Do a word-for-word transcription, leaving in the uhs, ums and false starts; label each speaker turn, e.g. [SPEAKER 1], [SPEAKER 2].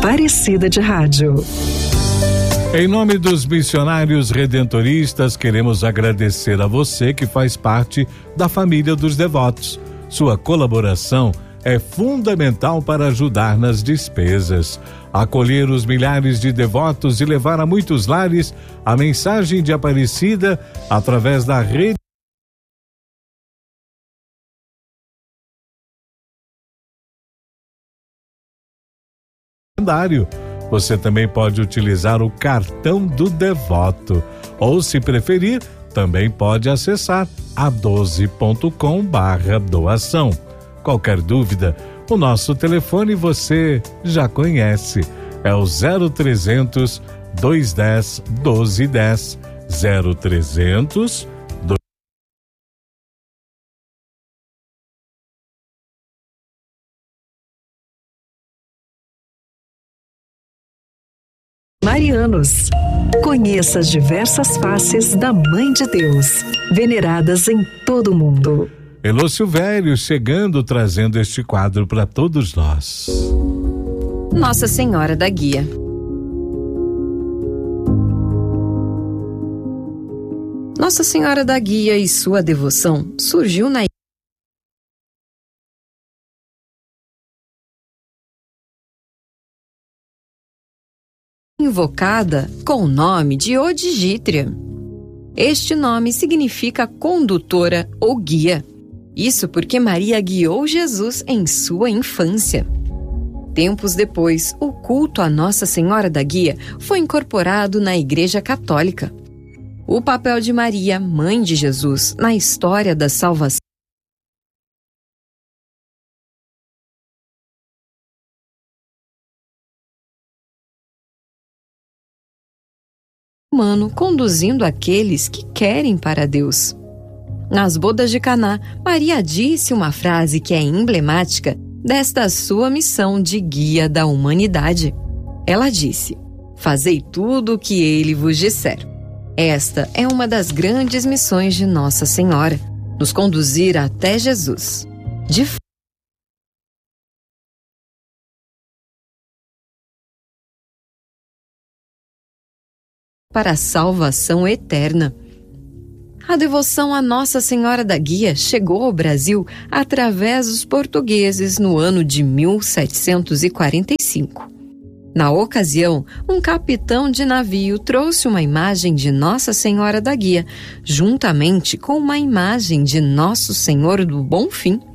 [SPEAKER 1] Aparecida de Rádio.
[SPEAKER 2] Em nome dos missionários redentoristas, queremos agradecer a você que faz parte da família dos devotos. Sua colaboração é fundamental para ajudar nas despesas, acolher os milhares de devotos e levar a muitos lares a mensagem de Aparecida através da rede. Você também pode utilizar o cartão do devoto, ou se preferir, também pode acessar a doze ponto com barra doação. Qualquer dúvida, o nosso telefone você já conhece, é o zero trezentos, dois dez, doze dez, zero trezentos,
[SPEAKER 1] Marianos. Conheça as diversas faces da Mãe de Deus, veneradas em todo o mundo.
[SPEAKER 2] Elô Silvério chegando, trazendo este quadro para todos nós.
[SPEAKER 3] Nossa Senhora da Guia. Nossa Senhora da Guia e sua devoção surgiu na invocada com o nome de Odigítria. Este nome significa condutora ou guia. Isso porque Maria guiou Jesus em sua infância. Tempos depois, o culto a Nossa Senhora da Guia foi incorporado na Igreja Católica. O papel de Maria, mãe de Jesus, na história da salvação humano, conduzindo aqueles que querem para Deus. Nas bodas de Caná, Maria disse uma frase que é emblemática desta sua missão de guia da humanidade. Ela disse: "Fazei tudo o que ele vos disser." Esta é uma das grandes missões de Nossa Senhora, nos conduzir até Jesus. De para a salvação eterna. A devoção a Nossa Senhora da Guia chegou ao Brasil através dos portugueses no ano de mil setecentos e quarenta e cinco. Na ocasião, um capitão de navio trouxe uma imagem de Nossa Senhora da Guia, juntamente com uma imagem de Nosso Senhor do Bom Fim.